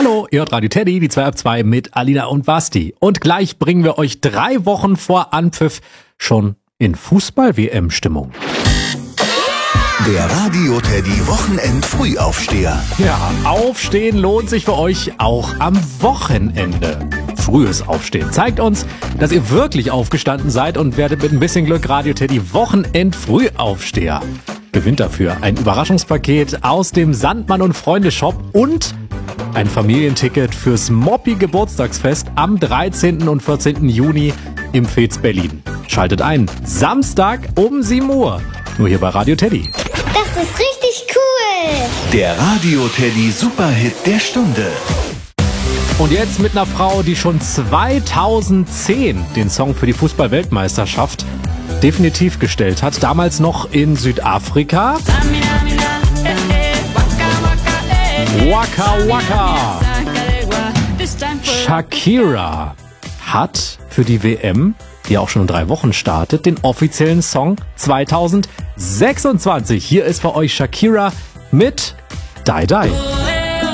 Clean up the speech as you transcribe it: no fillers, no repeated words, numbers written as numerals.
Hallo, ihr hört Radio Teddy, die 2 ab 2 mit Alina und Basti. Und gleich bringen wir euch 3 Wochen vor Anpfiff schon in Fußball-WM-Stimmung. Der Radio Teddy Wochenend-Frühaufsteher. Ja, Aufstehen lohnt sich für euch auch am Wochenende. Frühes Aufstehen zeigt uns, dass ihr wirklich aufgestanden seid und werdet mit ein bisschen Glück Radio Teddy Wochenend-Frühaufsteher. Gewinnt dafür ein Überraschungspaket aus dem Sandmann und Freunde Shop und ein Familienticket fürs Moppi-Geburtstagsfest am 13. und 14. Juni im Fez Berlin. Schaltet ein, Samstag um 7 Uhr. Nur hier bei Radio Teddy. Das ist richtig cool. Der Radio Teddy Superhit der Stunde. Und jetzt mit einer Frau, die schon 2010 den Song für die Fußball-Weltmeisterschaft definitiv gestellt hat. Damals noch in Südafrika. Waka Waka. Shakira hat für die WM, die auch schon in 3 Wochen startet, den offiziellen Song 2026. Hier ist für euch Shakira mit Die Die.